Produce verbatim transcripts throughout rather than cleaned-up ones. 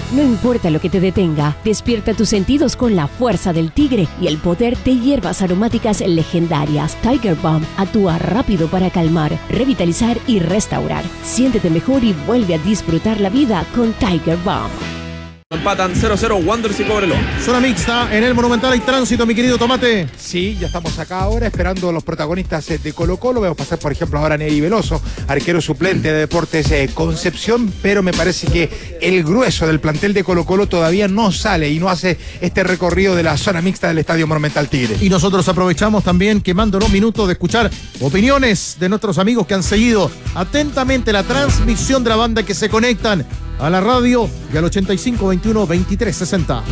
No importa lo que te detenga, despierta tus sentidos con la fuerza del tigre y el poder de hierbas aromáticas legendarias. Tiger Balm actúa rápido para calmar, revitalizar y restaurar. Siéntete mejor y vuelve a disfrutar la vida con Tiger Balm. Empatan cero cero Wanderers y Cobreloa. Zona mixta, en el Monumental hay tránsito, mi querido Tomate. Sí, ya estamos acá ahora esperando a los protagonistas de Colo Colo. Vemos pasar, por ejemplo, ahora a Neri Veloso, arquero suplente de Deportes eh, Concepción, pero me parece que el grueso del plantel de Colo Colo todavía no sale y no hace este recorrido de la zona mixta del Estadio Monumental Tigre. Y nosotros aprovechamos también quemándonos minutos de escuchar opiniones de nuestros amigos que han seguido atentamente la transmisión de la banda, que se conectan a la radio y al ochenta y cinco veintiuno veintitrés sesenta.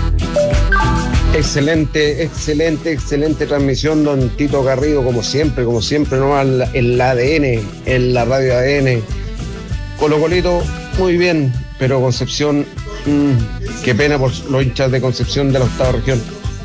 Excelente, excelente, excelente transmisión, don Tito Garrido, como siempre, como siempre, ¿no? En la A D N, en la radio A D N. Colo Colito, muy bien, pero Concepción, mmm, qué pena por los hinchas de Concepción de la octava región.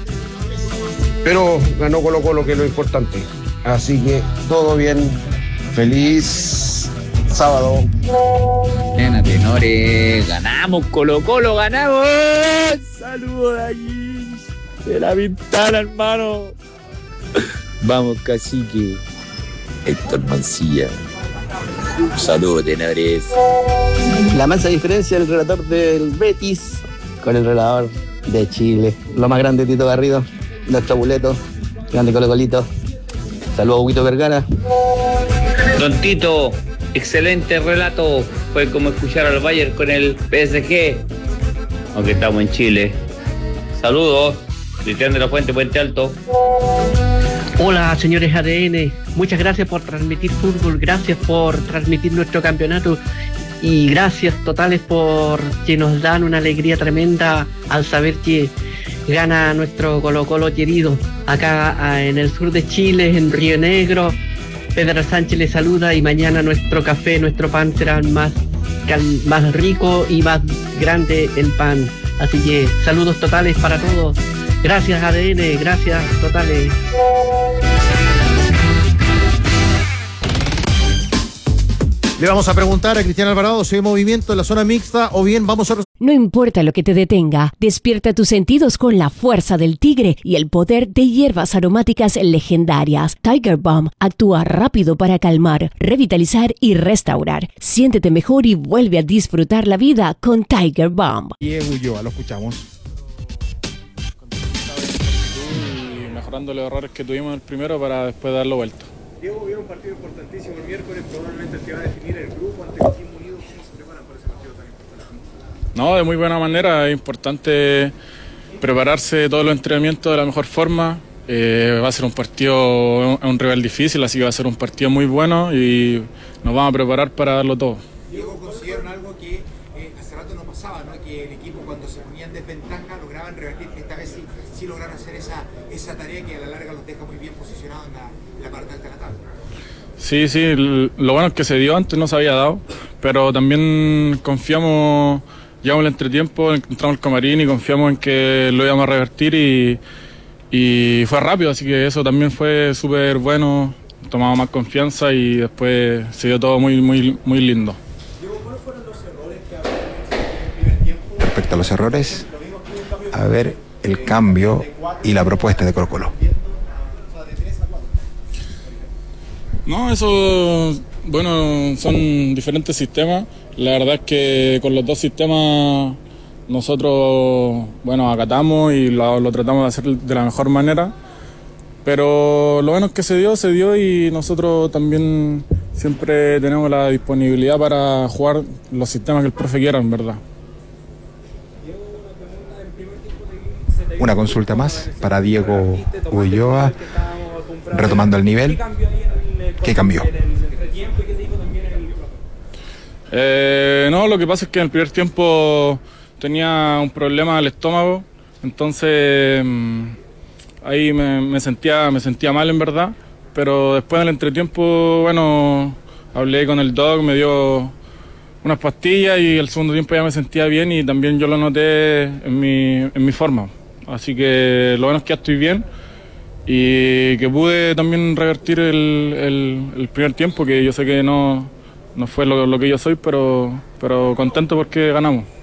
Pero ganó Colo Colo, que es lo importante. Así que todo bien, feliz sábado. Nena, tenores, ganamos, Colo Colo, ganamos. Saludos de aquí, de la ventana, hermano. Vamos, cacique. Héctor Mancilla. Saludos, tenores. La mansa diferencia del relator del Betis con el relator de Chile. Lo más grande, Tito Garrido, nuestro abuleto, grande Colo Colito. Saludos, Huguito Vergara. Don Tito, excelente relato. Fue como escuchar al Bayern con el P S G, aunque estamos en Chile. Saludos, Cristian de la Fuente, Puente Alto. Hola, señores A D N, muchas gracias por transmitir fútbol, gracias por transmitir nuestro campeonato y gracias totales por que nos dan una alegría tremenda al saber que gana nuestro Colo Colo querido. Acá en el sur de Chile, en Río Negro, Pedro Sánchez les saluda y mañana nuestro café, nuestro pan será más, más rico y más grande el pan. Así que saludos totales para todos. Gracias A D N, gracias totales. Le vamos a preguntar a Cristian Alvarado si hay movimiento en la zona mixta o bien vamos a... No importa lo que te detenga, despierta tus sentidos con la fuerza del tigre y el poder de hierbas aromáticas legendarias. Tiger Balm actúa rápido para calmar, revitalizar y restaurar. Siéntete mejor y vuelve a disfrutar la vida con Tiger Balm. Diego Ulloa, lo escuchamos. Y mejorando los errores que tuvimos en el primero para después darlo vuelta. Diego, hubiera un partido importantísimo el miércoles, probablemente el que va a definir el grupo ante el Team Unido. ¿Cómo se preparan para ese partido tan importante? No, de muy buena manera. Es importante prepararse todos los entrenamientos de la mejor forma. Eh, va a ser un partido, un rival difícil, así que va a ser un partido muy bueno y nos vamos a preparar para darlo todo. Diego, consideraron algo que eh, hace rato no pasaba, ¿no? Que el equipo cuando se ponía en desventaja lograban revertir. Esta vez sí, sí lograron hacer esa, esa tarea que a la larga los deja muy bien posicionados en la, en la parte alta de la tabla. Sí, sí, lo bueno es que se dio, antes no se había dado, pero también confiamos, llegamos al entretiempo, entramos al camarín y confiamos en que lo íbamos a revertir y, y fue rápido, así que eso también fue súper bueno, tomamos más confianza y después se dio todo muy, muy, muy lindo. ¿Cuáles fueron los errores que había en el primer tiempo? Respecto a los errores, a ver el cambio y la propuesta de Colo Colo. No, eso, bueno, son diferentes sistemas. La verdad es que con los dos sistemas nosotros, bueno, acatamos y lo, lo tratamos de hacer de la mejor manera. Pero lo bueno es que se dio, se dio y nosotros también siempre tenemos la disponibilidad para jugar los sistemas que el profe quiera, en verdad. Una consulta más para Diego Ulloa, retomando el nivel. ¿Qué cambió? Eh, no, lo que pasa es que en el primer tiempo tenía un problema al estómago, entonces ahí me, me sentía me sentía mal en verdad, pero después en el entretiempo, bueno, hablé con el doc, me dio unas pastillas y el segundo tiempo ya me sentía bien y también yo lo noté en mi, en mi forma, así que lo bueno es que ya estoy bien. Y que pude también revertir el, el, el primer tiempo, que yo sé que no, no fue lo, lo que yo soy, pero, pero contento porque ganamos.